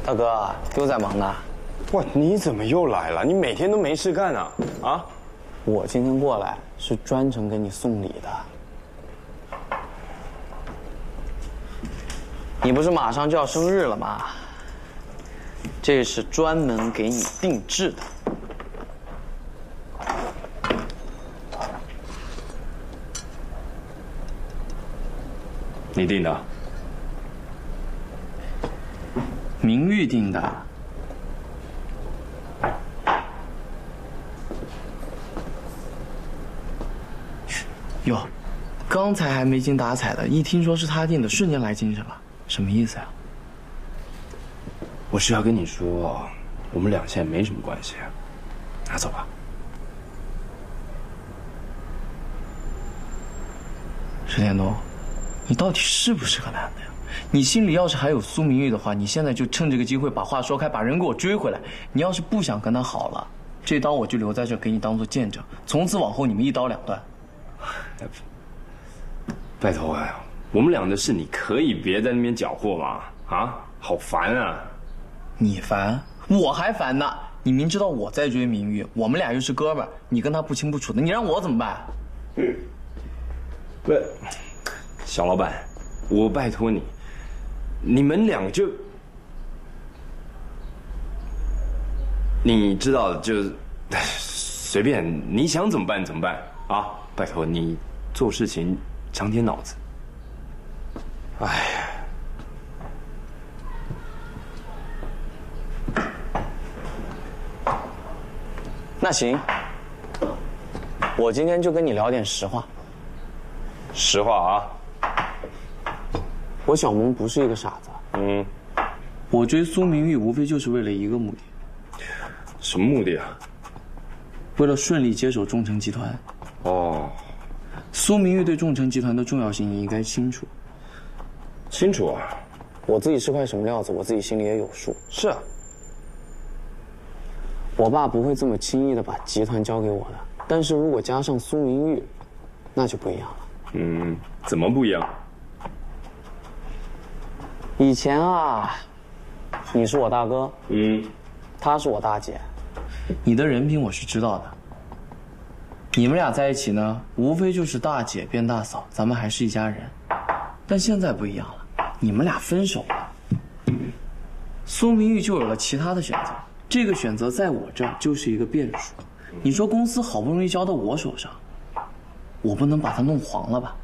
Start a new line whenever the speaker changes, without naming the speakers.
大哥又在忙呢。
哇，你怎么又来了？你每天都没事干啊？啊？
我今天过来是专程给你送礼的。你不是马上就要生日了吗？这是专门给你定制的。
你定的？
明玉定的。哟，刚才还没精打采的，一听说是他定的，瞬间来精神了，什么意思呀？
我是要跟你说，我们俩现在没什么关系，拿走吧。
石天东，你到底是不是个男的呀？你心里要是还有苏明玉的话，你现在就趁这个机会把话说开，把人给我追回来。你要是不想跟他好了，这刀我就留在这给你当做见证，从此往后你们一刀两断。
拜托呀，我们俩的事你可以别在那边搅和吗？啊，好烦啊！
你烦，我还烦呢。你明知道我在追明玉，我们俩又是哥们儿，你跟他不清不楚的，你让我怎么办？
不，小老板，我拜托你，你们俩就，你知道就随便你想怎么办怎么办啊！拜托你做事情长点脑子。哎呀。
那行，我今天就跟你聊点实话。
实话啊，
我小萌不是一个傻子。我追苏明玉无非就是为了一个目的。
什么目的啊？
为了顺利接手众诚集团。
哦，
苏明玉对众诚集团的重要性你应该清楚。
清楚啊。
我自己是块什么料子，我自己心里也有数。
是啊。
我爸不会这么轻易的把集团交给我的，但是如果加上苏明玉，那就不一样了。
怎么不一样？
以前啊，你是我大哥，他是我大姐，你的人品我是知道的。你们俩在一起呢，无非就是大姐变大嫂，咱们还是一家人。但现在不一样了，你们俩分手了，苏明玉就有了其他的选择，这个选择在我这儿就是一个变数。你说公司好不容易交到我手上，我不能把它弄黄了吧？